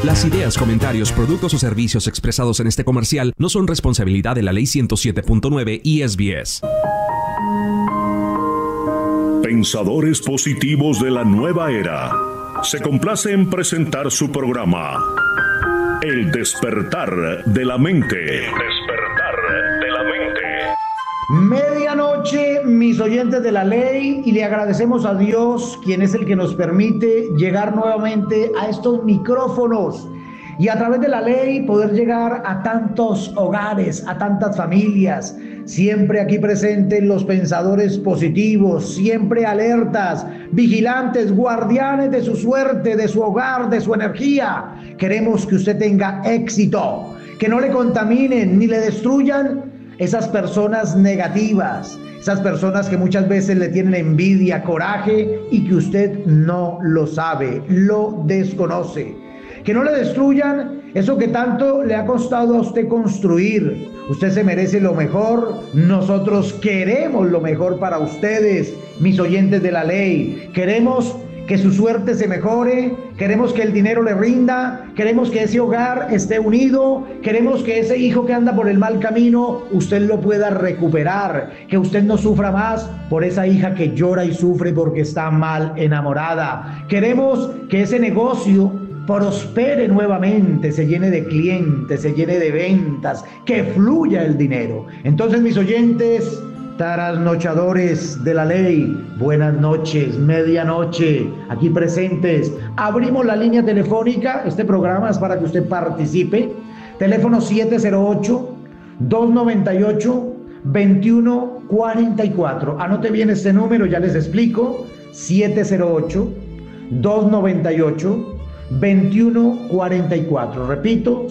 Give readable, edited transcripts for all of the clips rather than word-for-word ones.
Las ideas, comentarios, productos o servicios expresados en este comercial no son responsabilidad de la Ley 107.9 y SBS. Pensadores positivos de la nueva era. Se complace en presentar su programa El despertar de la mente. El despertar de la mente. Medianoche, mis oyentes de la ley, y le agradecemos a Dios, quien es el que nos permite llegar nuevamente a estos micrófonos y a través de la ley poder llegar a tantos hogares, a tantas familias. Siempre aquí presentes los pensadores positivos, siempre alertas, vigilantes, guardianes de su suerte, de su hogar, de su energía. Queremos que usted tenga éxito, que no le contaminen ni le destruyan esas personas negativas, esas personas que muchas veces le tienen envidia, coraje y que usted no lo sabe, lo desconoce. Que no le destruyan eso que tanto le ha costado a usted construir. Usted se merece lo mejor. Nosotros queremos lo mejor para ustedes, mis oyentes de la ley. Queremos que su suerte se mejore, queremos que el dinero le rinda, queremos que ese hogar esté unido, queremos que ese hijo que anda por el mal camino, usted lo pueda recuperar, que usted no sufra más por esa hija que llora y sufre porque está mal enamorada. Queremos que ese negocio prospere nuevamente, se llene de clientes, se llene de ventas, que fluya el dinero. Entonces, mis oyentes, trasnochadores de la ley, buenas noches, medianoche, aquí presentes. Abrimos la línea telefónica, este programa es para que usted participe. Teléfono 708-298-2144. Anote bien este número, ya les explico. 708-298-2144. Repito,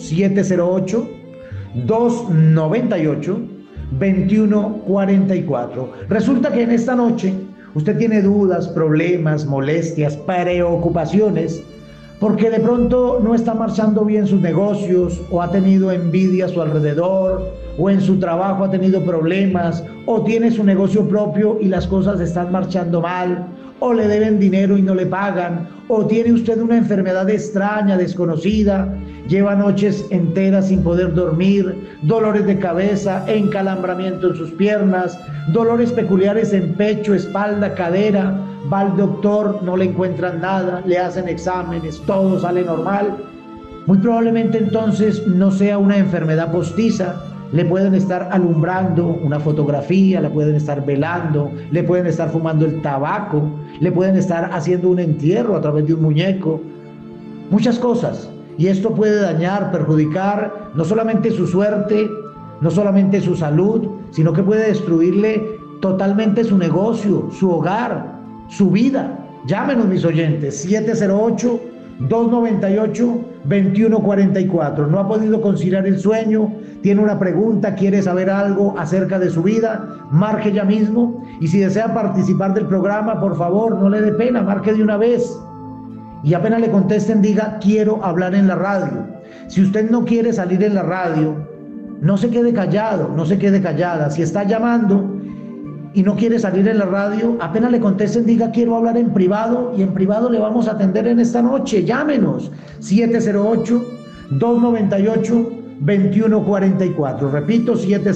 708-298-2144. Resulta que en esta noche usted tiene dudas, problemas, molestias, preocupaciones, porque de pronto no está marchando bien sus negocios, o ha tenido envidia a su alrededor, o en su trabajo ha tenido problemas, o tiene su negocio propio y las cosas están marchando mal, o le deben dinero y no le pagan, o tiene usted una enfermedad extraña, desconocida, lleva noches enteras sin poder dormir, dolores de cabeza, encalambramiento en sus piernas, dolores peculiares en pecho, espalda, cadera, va al doctor, no le encuentran nada, le hacen exámenes, todo sale normal. Muy probablemente entonces no sea una enfermedad postiza. Le pueden estar alumbrando una fotografía, la pueden estar velando, le pueden estar fumando el tabaco, le pueden estar haciendo un entierro a través de un muñeco, muchas cosas. Y esto puede dañar, perjudicar no solamente su suerte, no solamente su salud, sino que puede destruirle totalmente su negocio, su hogar, su vida. Llámenos, mis oyentes, 708-298-2144. No ha podido conciliar el sueño, tiene una pregunta, quiere saber algo acerca de su vida, marque ya mismo. Y si desea participar del programa, por favor, no le dé pena, marque de una vez. Y apenas le contesten, diga, quiero hablar en la radio. Si usted no quiere salir en la radio, no se quede callado, no se quede callada. Si está llamando y no quiere salir en la radio, apenas le contesten, diga, quiero hablar en privado, y en privado le vamos a atender en esta noche. Llámenos, 708-298-2144. Repito,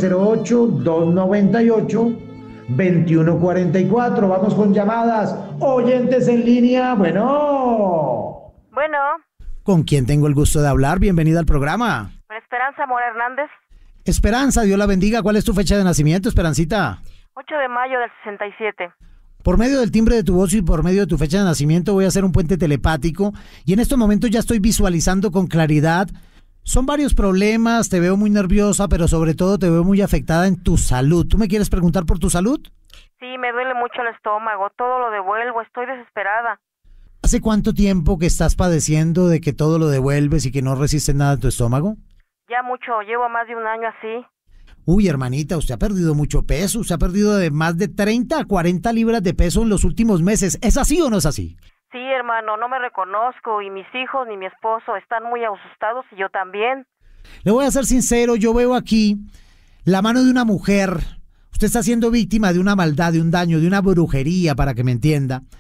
708-298-2144. Vamos con llamadas. Oyentes en línea, bueno. ¿Con quién tengo el gusto de hablar? Bienvenida al programa. Con Esperanza Mora Hernández. Esperanza, Dios la bendiga. ¿Cuál es tu fecha de nacimiento, Esperancita? 8 de mayo del 67. Por medio del timbre de tu voz y por medio de tu fecha de nacimiento voy a hacer un puente telepático, y en estos momentos ya estoy visualizando con claridad. Son varios problemas, te veo muy nerviosa, pero sobre todo te veo muy afectada en tu salud. ¿Tú me quieres preguntar por tu salud? Sí, me duele mucho el estómago, todo lo devuelvo, estoy desesperada. ¿Hace cuánto tiempo que estás padeciendo de que todo lo devuelves y que no resistes nada en tu estómago? Ya mucho, llevo más de un año así. Uy, hermanita, usted ha perdido mucho peso, usted ha perdido de más de 30 a 40 libras de peso en los últimos meses. ¿Es así o no es así? Sí, hermano, no me reconozco, y mis hijos ni mi esposo están muy asustados, y yo también. Le voy a ser sincero, yo veo aquí la mano de una mujer. Usted está siendo víctima de una maldad, de un daño, de una brujería, para que me entienda.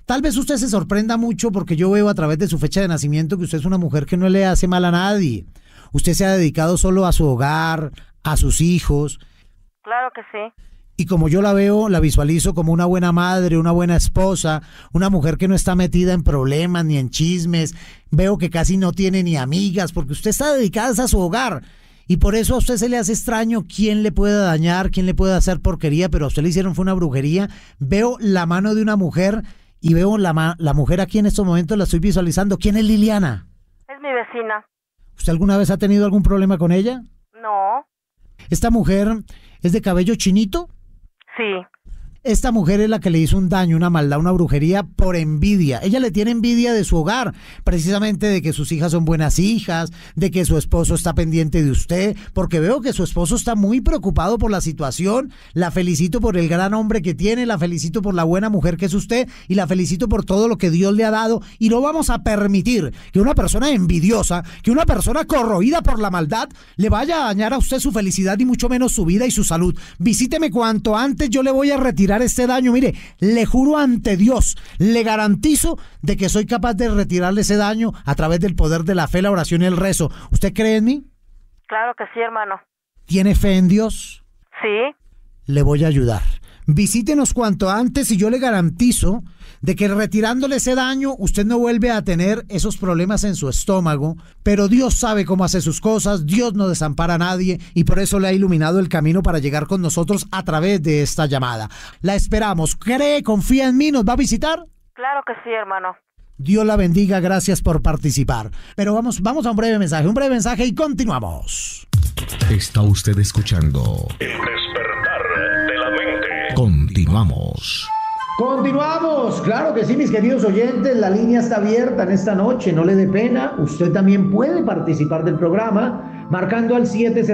Tal vez usted se sorprenda mucho porque yo veo a través de su fecha de nacimiento que usted es una mujer que no le hace mal a nadie. Usted se ha dedicado solo a su hogar, a sus hijos. Claro que sí. Y como yo la veo, la visualizo como una buena madre, una buena esposa, una mujer que no está metida en problemas ni en chismes. Veo que casi no tiene ni amigas porque usted está dedicada a su hogar. Y por eso a usted se le hace extraño quién le puede dañar, quién le puede hacer porquería, pero a usted le hicieron fue una brujería. Veo la mano de una mujer y veo la mujer aquí en estos momentos, la estoy visualizando. ¿Quién es Liliana? Es mi vecina. ¿Usted alguna vez ha tenido algún problema con ella? No. ¿Esta mujer es de cabello chinito? Sí. Esta mujer es la que le hizo un daño, una maldad, una brujería por envidia. Ella le tiene envidia de su hogar, precisamente de que sus hijas son buenas hijas, de que su esposo está pendiente de usted, porque veo que su esposo está muy preocupado por la situación. La felicito por el gran hombre que tiene, la felicito por la buena mujer que es usted y la felicito por todo lo que Dios le ha dado. Y no vamos a permitir que una persona envidiosa, que una persona corroída por la maldad, le vaya a dañar a usted su felicidad y mucho menos su vida y su salud. Visíteme cuanto antes, yo le voy a retirar este daño. Mire, le juro ante Dios, le garantizo de que soy capaz de retirarle ese daño a través del poder de la fe, la oración y el rezo. ¿Usted cree en mí? Claro que sí, hermano. ¿Tiene fe en Dios? Sí. Le voy a ayudar. Visítenos cuanto antes y yo le garantizo de que retirándole ese daño usted no vuelve a tener esos problemas en su estómago, pero Dios sabe cómo hace sus cosas, Dios no desampara a nadie y por eso le ha iluminado el camino para llegar con nosotros a través de esta llamada. La esperamos. ¿Cree, confía en mí? ¿Nos va a visitar? Claro que sí, hermano. Dios la bendiga, gracias por participar. Pero vamos a un breve mensaje y continuamos. Está usted escuchando El despertar de la mente. Continuamos. Continuamos, claro que sí, mis queridos oyentes, la línea está abierta en esta noche, no le dé pena, usted también puede participar del programa marcando al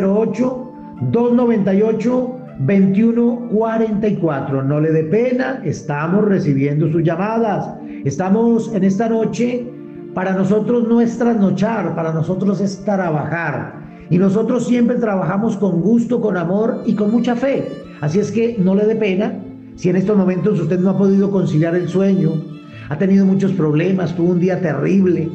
708-298-2144, no le dé pena, estamos recibiendo sus llamadas, estamos en esta noche, para nosotros no es trasnochar, para nosotros es trabajar, y nosotros siempre trabajamos con gusto, con amor y con mucha fe, así es que no le dé pena. Si en estos momentos usted no ha podido conciliar el sueño, ha tenido muchos problemas, tuvo un día terrible,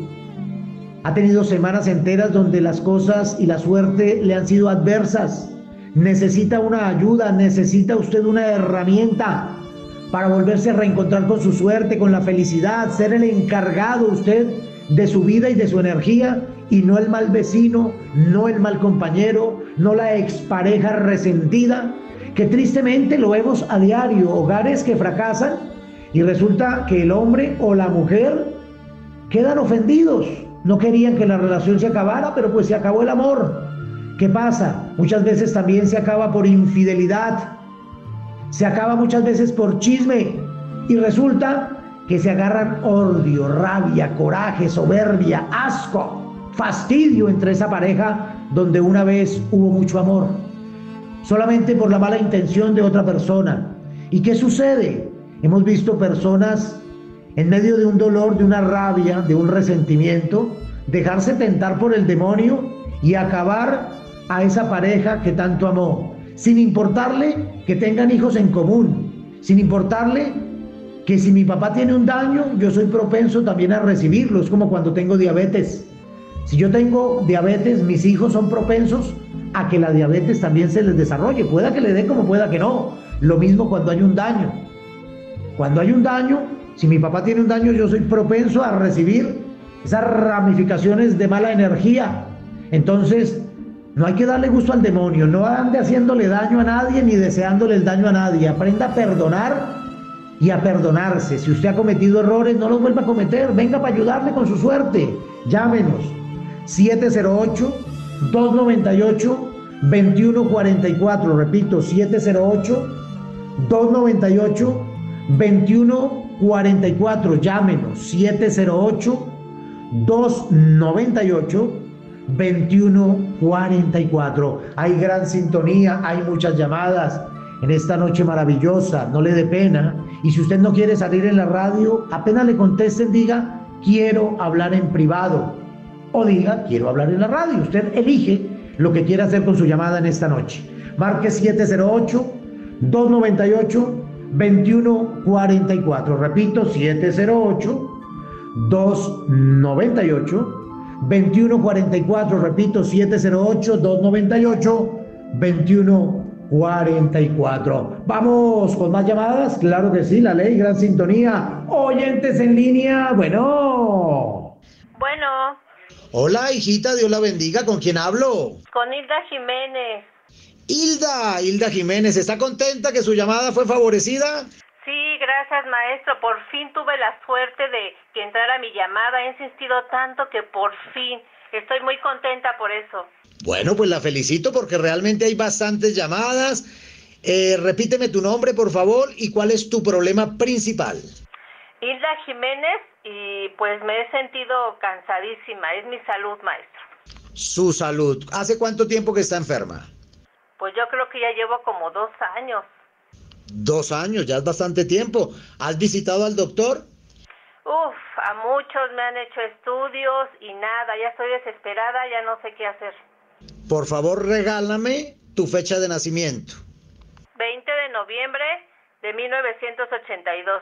ha tenido semanas enteras donde las cosas y la suerte le han sido adversas, necesita una ayuda, necesita usted una herramienta para volverse a reencontrar con su suerte, con la felicidad, ser el encargado usted de su vida y de su energía y no el mal vecino, no el mal compañero, no la expareja resentida, que tristemente lo vemos a diario, hogares que fracasan y resulta que el hombre o la mujer quedan ofendidos, no querían que la relación se acabara, pero pues se acabó el amor. ¿Qué pasa? Muchas veces también se acaba por infidelidad, se acaba muchas veces por chisme y resulta que se agarran odio, rabia, coraje, soberbia, asco, fastidio entre esa pareja donde una vez hubo mucho amor. Solamente por la mala intención de otra persona. ¿Y qué sucede? Hemos visto personas en medio de un dolor, de una rabia, de un resentimiento, dejarse tentar por el demonio y acabar a esa pareja que tanto amó, sin importarle que tengan hijos en común, sin importarle que si mi papá tiene un daño, yo soy propenso también a recibirlo. Es como cuando tengo diabetes. Si yo tengo diabetes, mis hijos son propensos a que la diabetes también se les desarrolle, pueda que le dé como pueda que no. Lo mismo cuando hay un daño. Cuando hay un daño, si mi papá tiene un daño, yo soy propenso a recibir esas ramificaciones de mala energía. Entonces, no hay que darle gusto al demonio, no ande haciéndole daño a nadie ni deseándole el daño a nadie. Aprenda a perdonar y a perdonarse. Si usted ha cometido errores, no los vuelva a cometer. Venga para ayudarle con su suerte. Llámenos 708-298-2144. Repito, 708-298-2144. Llámenos 708-298-2144. Hay gran sintonía, hay muchas llamadas en esta noche maravillosa. No le dé pena. Y si usted no quiere salir en la radio, apenas le contesten, diga: quiero hablar en privado. O diga: quiero hablar en la radio. Usted elige lo que quiera hacer con su llamada en esta noche. Marque 2144. Repito, 708-298-2144. Repito, 708-298-2144. Vamos con más llamadas. Claro que sí, la ley, gran sintonía. Oyentes en línea, bueno. Bueno, Hola, hijita, Dios la bendiga. ¿Con quién hablo? con Hilda Jiménez. Hilda Jiménez, ¿está contenta que su llamada fue favorecida? Sí, gracias, maestro. Por fin tuve la suerte de que entrara mi llamada. He insistido tanto que por fin estoy muy contenta por eso. Bueno, pues la felicito porque realmente hay bastantes llamadas. Repíteme tu nombre, por favor, y cuál es tu problema principal. Hilda Jiménez, y pues me he sentido cansadísima. Es mi salud, maestro. Su salud. ¿Hace cuánto tiempo que está enferma? Pues yo creo que ya llevo como 2 años. 2 años, ya es bastante tiempo. ¿Has visitado al doctor? Uf, a muchos me han hecho estudios y nada. Ya estoy desesperada, ya no sé qué hacer. Por favor, regálame tu fecha de nacimiento. 20 de noviembre de 1982.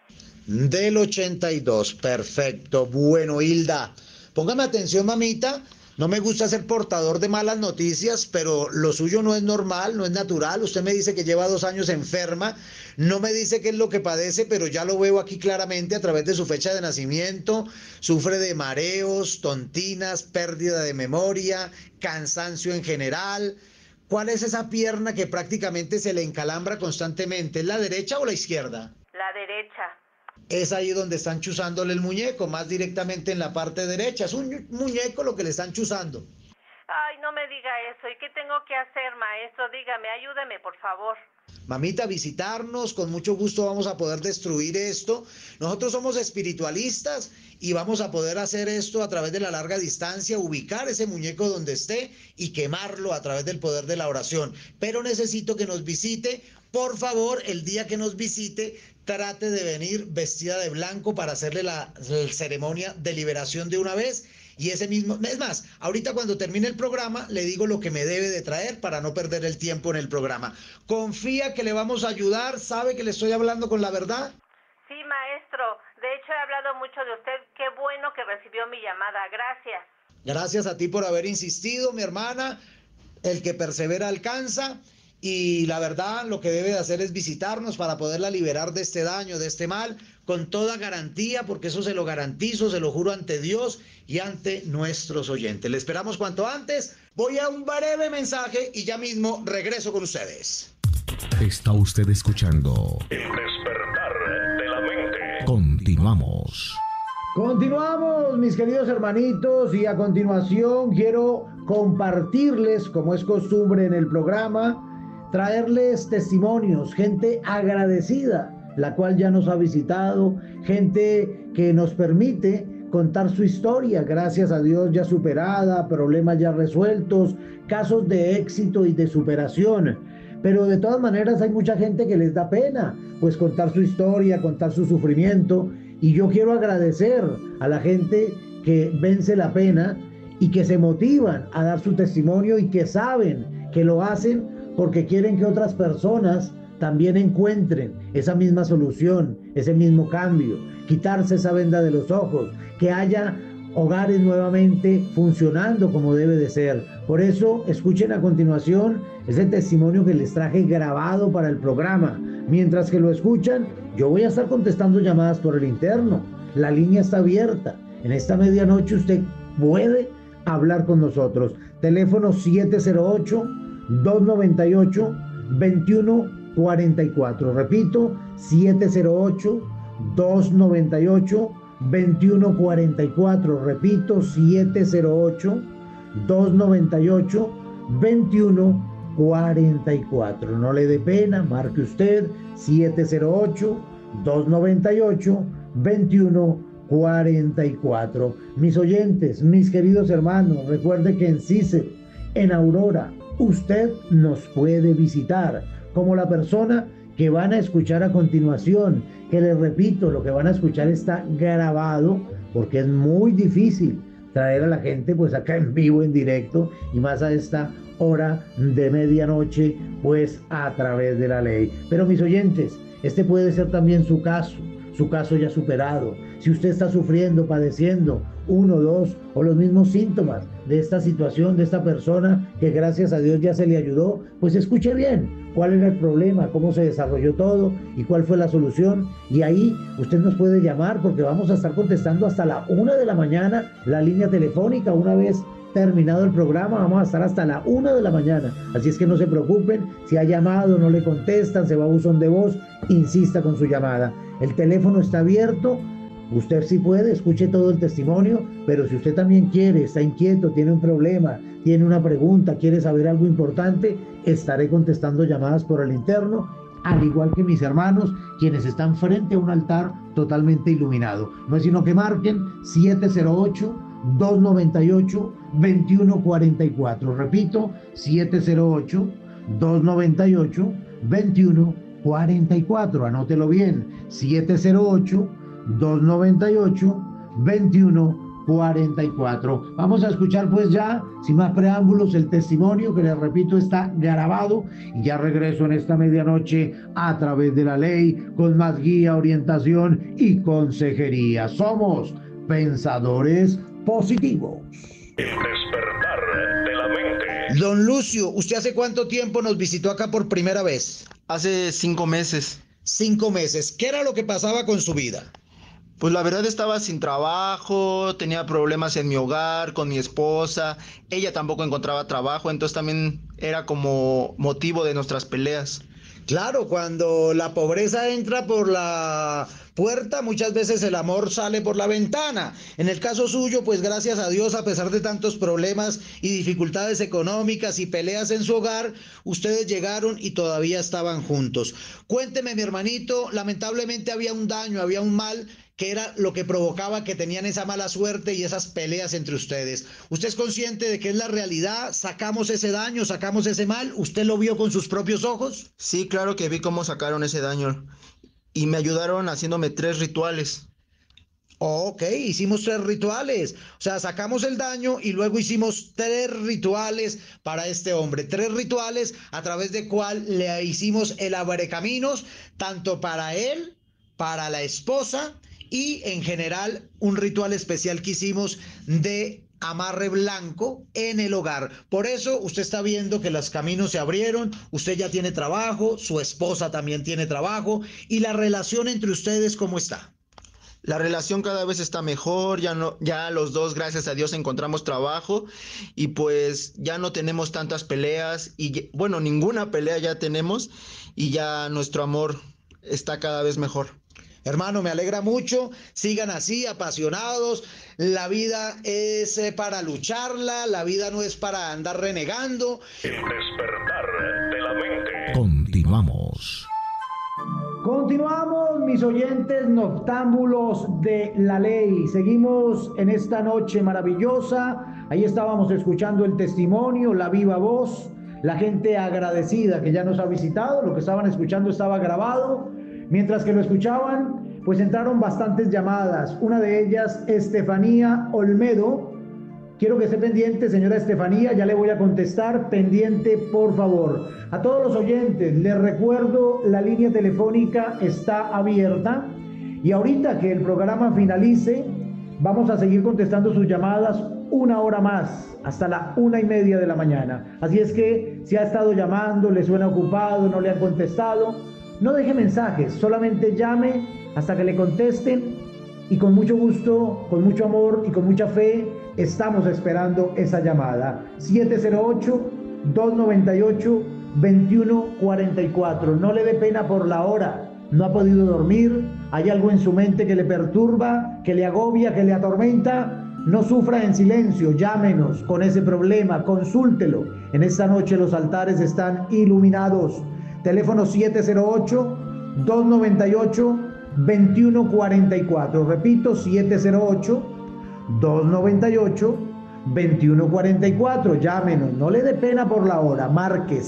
Del 82, perfecto. Bueno, Hilda, póngame atención, mamita. No me gusta ser portador de malas noticias, pero lo suyo no es normal, no es natural. Usted me dice que lleva 2 años enferma, no me dice qué es lo que padece, pero ya lo veo aquí claramente a través de su fecha de nacimiento. Sufre de mareos, tontinas, pérdida de memoria, cansancio en general. ¿Cuál es esa pierna que prácticamente se le encalambra constantemente? ¿Es la derecha o la izquierda? La derecha. Es ahí donde están chuzándole el muñeco, más directamente en la parte derecha. Es un muñeco lo que le están chuzando. Ay, no me diga eso. ¿Y qué tengo que hacer, maestro? Dígame, ayúdeme, por favor. Mamita, visitarnos, con mucho gusto vamos a poder destruir esto. Nosotros somos espiritualistas y vamos a poder hacer esto a través de la larga distancia, ubicar ese muñeco donde esté y quemarlo a través del poder de la oración. Pero necesito que nos visite, por favor, el día que nos visite, trate de venir vestida de blanco para hacerle la ceremonia de liberación de una vez. Y ese mismo, es más, ahorita cuando termine el programa le digo lo que me debe de traer para no perder el tiempo en el programa. Confía que le vamos a ayudar, sabe que le estoy hablando con la verdad. Sí, maestro. De hecho, he hablado mucho de usted. Qué bueno que recibió mi llamada. Gracias. Gracias a ti por haber insistido, mi hermana. El que persevera alcanza. Y la verdad, lo que debe de hacer es visitarnos para poderla liberar de este daño, de este mal, con toda garantía, porque eso se lo garantizo, se lo juro ante Dios y ante nuestros oyentes. Le esperamos cuanto antes. Voy a un breve mensaje y ya mismo regreso con ustedes. Está usted escuchando El despertar de la mente. Continuamos. Continuamos, mis queridos hermanitos, y a continuación quiero compartirles, como es costumbre en el programa, traerles testimonios, gente agradecida, la cual ya nos ha visitado, gente que nos permite contar su historia, gracias a Dios ya superada, problemas ya resueltos, casos de éxito y de superación. Pero de todas maneras hay mucha gente que les da pena, pues contar su historia, contar su sufrimiento, y yo quiero agradecer a la gente que vence la pena y que se motivan a dar su testimonio y que saben que lo hacen porque quieren que otras personas también encuentren esa misma solución, ese mismo cambio, quitarse esa venda de los ojos, que haya hogares nuevamente funcionando como debe de ser. Por eso, escuchen a continuación ese testimonio que les traje grabado para el programa. Mientras que lo escuchan, yo voy a estar contestando llamadas por el interno. La línea está abierta. En esta medianoche usted puede hablar con nosotros. Teléfono 708-298-2144. Repito, 708-298-2144. Repito, 708-298-2144. No le dé pena, marque usted 708-298-2144. Mis oyentes, mis queridos hermanos, recuerde que en CICE, en Aurora, usted nos puede visitar como la persona que van a escuchar a continuación, que les repito, lo que van a escuchar está grabado porque es muy difícil traer a la gente pues acá en vivo, en directo, y más a esta hora de medianoche, pues a través de la ley. Pero mis oyentes, Este puede ser también su caso ya superado. Si usted está sufriendo, padeciendo uno, dos o los mismos síntomas de esta situación, de esta persona que gracias a Dios ya se le ayudó, pues escuche bien cuál era el problema, cómo se desarrolló todo y cuál fue la solución. Y ahí usted nos puede llamar porque vamos a estar contestando hasta la 1 de la mañana la línea telefónica. Una vez terminado el programa, vamos a estar hasta la 1 de la mañana. Así es que no se preocupen, si ha llamado, no le contestan, se va a buzón de voz, insista con su llamada. El teléfono está abierto, usted sí puede, escuche todo el testimonio, pero si usted también quiere, está inquieto, tiene un problema, tiene una pregunta, quiere saber algo importante, estaré contestando llamadas por el interno, al igual que mis hermanos, quienes están frente a un altar totalmente iluminado. No es sino que marquen 708-298-2144. Repito, 708-298-2144. Anótelo bien, 708-298-2144. Vamos a escuchar pues ya, sin más preámbulos, el testimonio que les repito está grabado y ya regreso en esta medianoche a través de la ley con más guía, orientación y consejería. Somos pensadores positivos. El despertar de la mente. Don Lucio, ¿usted hace cuánto tiempo nos visitó acá por primera vez? Hace 5 meses. 5 meses. ¿Qué era lo que pasaba con su vida? Pues la verdad estaba sin trabajo, tenía problemas en mi hogar, con mi esposa, ella tampoco encontraba trabajo, entonces también era como motivo de nuestras peleas. Claro, cuando la pobreza entra por la puerta, muchas veces el amor sale por la ventana. En el caso suyo, pues gracias a Dios, a pesar de tantos problemas y dificultades económicas y peleas en su hogar, ustedes llegaron y todavía estaban juntos. Cuénteme, mi hermanito, lamentablemente había un daño, había un mal que era lo que provocaba que tenían esa mala suerte y esas peleas entre ustedes. ¿Usted es consciente de que es la realidad? ¿Sacamos ese daño, sacamos ese mal? ¿Usted lo vio con sus propios ojos? Sí, claro que vi cómo sacaron ese daño y me ayudaron haciéndome 3 rituales. Ok, hicimos 3 rituales. O sea, sacamos el daño y luego hicimos 3 rituales para este hombre. 3 rituales a través de cual le hicimos el abrecaminos, tanto para él, para la esposa y en general un ritual especial que hicimos de amarre blanco en el hogar. Por eso usted está viendo que los caminos se abrieron, usted ya tiene trabajo, su esposa también tiene trabajo y la relación entre ustedes, ¿cómo está? La relación cada vez está mejor, ya los dos, gracias a Dios, encontramos trabajo y pues ya no tenemos tantas peleas y bueno, ninguna pelea ya tenemos y ya nuestro amor está cada vez mejor. Hermano, me alegra mucho, sigan así, apasionados, la vida es para lucharla, la vida no es para andar renegando. El despertar de la mente. Continuamos. Continuamos, mis oyentes noctámbulos de la ley. Seguimos en esta noche maravillosa. Ahí estábamos escuchando el testimonio, la viva voz, la gente agradecida que ya nos ha visitado. Lo que estaban escuchando estaba grabado. Mientras que lo escuchaban, pues entraron bastantes llamadas. Una de ellas, Estefanía Olmedo. Quiero que esté pendiente, señora Estefanía, ya le voy a contestar. Pendiente, por favor. A todos los oyentes, les recuerdo, la línea telefónica está abierta. Y ahorita que el programa finalice, vamos a seguir contestando sus llamadas 1 hora más, hasta la 1:30 de la mañana. Así es que, si ha estado llamando, le suena ocupado, no le han contestado, no deje mensajes, solamente llame hasta que le contesten y con mucho gusto, con mucho amor y con mucha fe estamos esperando esa llamada. 708-298-2144. No le dé pena por la hora, no ha podido dormir, hay algo en su mente que le perturba, que le agobia, que le atormenta. No sufra en silencio, llámenos con ese problema, consúltelo. En esta noche los altares están iluminados. Teléfono 708-298-2144. Repito, 708-298-2144. Llámenos, no le dé pena por la hora. Marque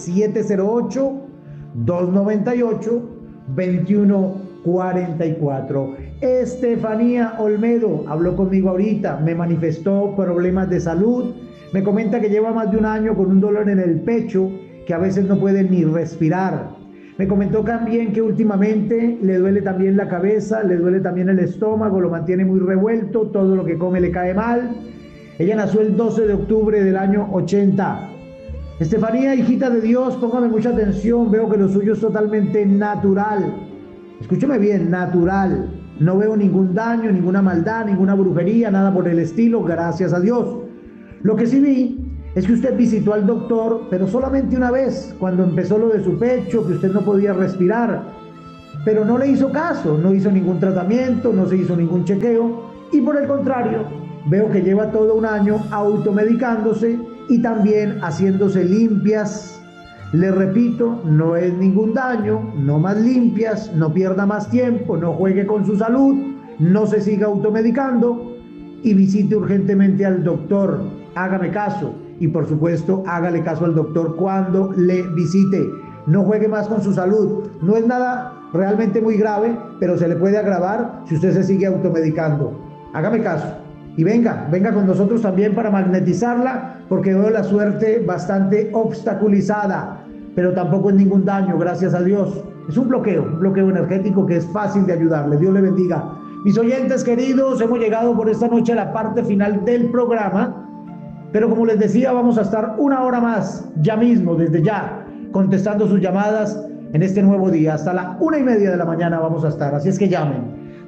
708-298-2144. Estefanía Olmedo habló conmigo ahorita, me manifestó problemas de salud. Me comenta que lleva más de 1 año con un dolor en el pecho, que a veces no puede ni respirar. Me comentó también que últimamente le duele también la cabeza, le duele también el estómago, lo mantiene muy revuelto, todo lo que come le cae mal. Ella nació el 12 de octubre del año 80. Estefanía, hijita de Dios, póngame mucha atención, veo que lo suyo es totalmente natural. Escúcheme bien, natural. No veo ningún daño, ninguna maldad, ninguna brujería, nada por el estilo, gracias a Dios. Lo que sí vi es que usted visitó al doctor, pero solamente una vez, cuando empezó lo de su pecho, que usted no podía respirar, pero no le hizo caso, no hizo ningún tratamiento, no se hizo ningún chequeo, y por el contrario, veo que lleva todo un año automedicándose y también haciéndose limpias. Le repito, no es ningún daño, no más limpias, no pierda más tiempo, no juegue con su salud, no se siga automedicando y visite urgentemente al doctor. Hágame caso. Y por supuesto, hágale caso al doctor cuando le visite. No juegue más con su salud. No es nada realmente muy grave, pero se le puede agravar si usted se sigue automedicando. Hágame caso. Y venga con nosotros también para magnetizarla, porque veo la suerte bastante obstaculizada, pero tampoco es ningún daño, gracias a Dios. Es un bloqueo energético que es fácil de ayudarle. Dios le bendiga. Mis oyentes queridos, hemos llegado por esta noche a la parte final del programa. Pero como les decía, vamos a estar una hora más, ya mismo, desde ya, contestando sus llamadas en este nuevo día. Hasta la 1:30 de la mañana vamos a estar, así es que llamen.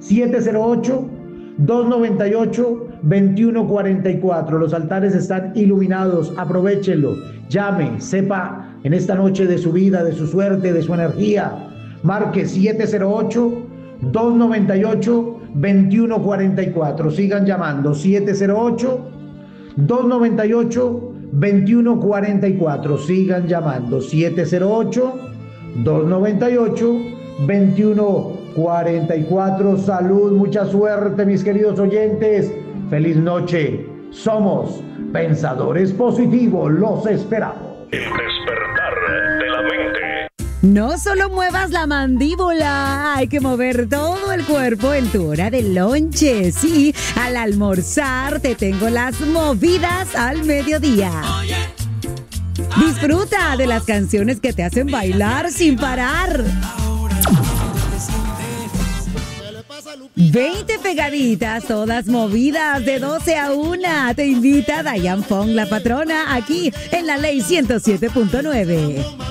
708-298-2144. Los altares están iluminados, aprovechenlo. Llame, sepa en esta noche de su vida, de su suerte, de su energía. Marque 708-298-2144. Sigan llamando, 708-298-2144. Sigan llamando, 708-298-2144. Salud, mucha suerte, mis queridos oyentes. Feliz noche. Somos Pensadores Positivos. Los esperamos. El despertar de la mente. No solo muevas la mandíbula, hay que mover todo el cuerpo en tu hora de lonche. Sí, al almorzar te tengo las movidas al mediodía. Disfruta de las canciones que te hacen bailar sin parar. 20 pegaditas, todas movidas de 12 a 1. Te invita Diane Fong, la patrona, aquí en la Ley 107.9.